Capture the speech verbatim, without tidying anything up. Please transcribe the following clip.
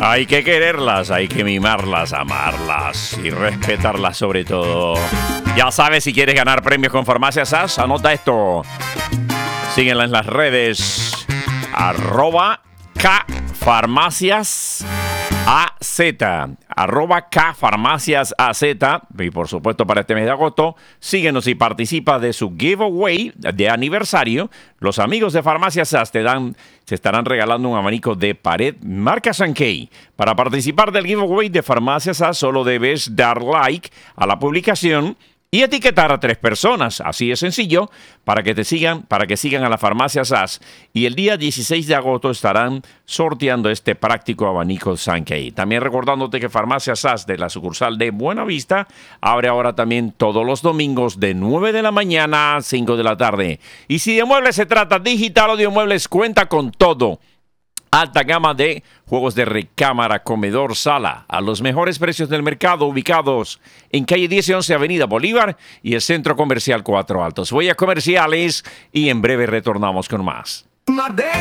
Hay que quererlas, hay que mimarlas, amarlas y respetarlas sobre todo. Ya sabes, si quieres ganar premios con Farmacias A S, anota esto. Síguenla en las redes. Arroba K Farmacias A Z. Arroba K Farmacias A Z. Y por supuesto, para este mes de agosto, síguenos y participa de su giveaway de aniversario. Los amigos de Farmacias A S te dan, se estarán regalando un abanico de pared marca Sankey. Para participar del giveaway de Farmacias A S, solo debes dar like a la publicación y etiquetar a tres personas, así de sencillo, para que te sigan, para que sigan a la Farmacias A S. Y el día dieciséis de agosto estarán sorteando este práctico abanico Sankey. También recordándote que Farmacias A S de la sucursal de Buenavista abre ahora también todos los domingos de nueve de la mañana a cinco de la tarde. Y si de muebles se trata, Digital Audio Muebles cuenta con todo. Alta gama de juegos de recámara, comedor, sala, a los mejores precios del mercado, ubicados en calle diez y once, Avenida Bolívar y el Centro Comercial Cuatro Altos. Voy a comerciales y en breve retornamos con más.